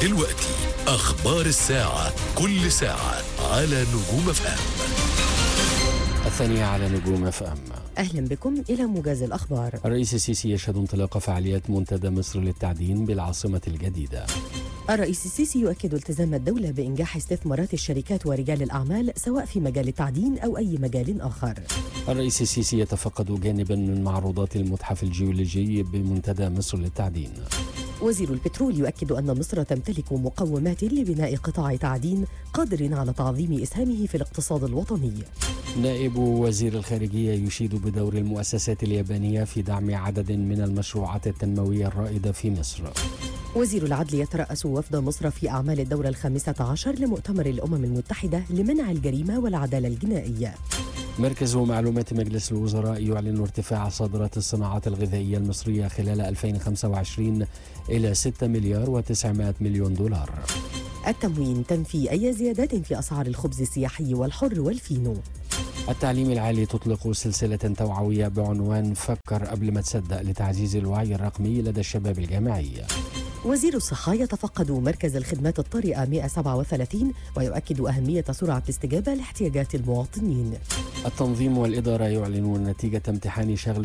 دلوقتي أخبار الساعة، كل ساعة على نجوم اف ام. الثانية على نجوم اف ام. أهلا بكم إلى موجز الأخبار. الرئيس السيسي يشهد انطلاق فعاليات منتدى مصر للتعدين بالعاصمة الجديدة. الرئيس السيسي يؤكد التزام الدولة بإنجاح استثمارات الشركات ورجال الأعمال سواء في مجال التعدين أو أي مجال آخر. الرئيس السيسي يتفقد جانبا من معروضات المتحف الجيولوجي بمنتدى مصر للتعدين. وزير البترول يؤكد أن مصر تمتلك مقومات لبناء قطاع تعدين قادر على تعظيم إسهامه في الاقتصاد الوطني. نائب وزير الخارجية يشيد بدور المؤسسات اليابانية في دعم عدد من المشروعات التنموية الرائدة في مصر. وزير العدل يترأس وفد مصر في أعمال الدورة 15 لمؤتمر الأمم المتحدة لمنع الجريمة والعدالة الجنائية. مركز معلومات مجلس الوزراء يعلن ارتفاع صادرات الصناعات الغذائية المصرية خلال 2025 إلى 6 مليار و900 مليون دولار. التموين تنفي أي زيادات في أسعار الخبز السياحي والحر والفينو. التعليم العالي تطلق سلسلة توعوية بعنوان فكر قبل ما تصدق لتعزيز الوعي الرقمي لدى الشباب الجامعي. وزير الصحة يتفقد مركز الخدمات الطارئة 137 ويؤكد أهمية سرعة الاستجابة لاحتياجات المواطنين. التنظيم والإدارة يعلنون نتيجة امتحان شغل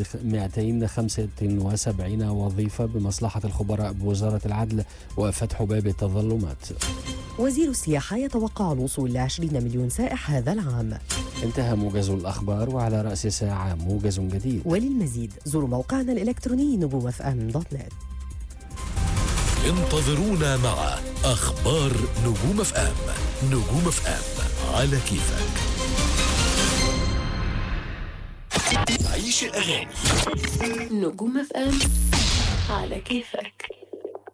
275 وظيفة بمصلحة الخبراء بوزارة العدل وفتح باب التظلمات. وزير السياحة يتوقع الوصول ل20 مليون سائح هذا العام. انتهى موجز الأخبار، وعلى رأس ساعة موجز جديد. وللمزيد زوروا موقعنا الإلكتروني نجومfm.net. انتظرونا مع أخبار نجوم اف ام. نجوم اف ام على كيفك. عيش الأغاني. نجوم اف ام على كيفك.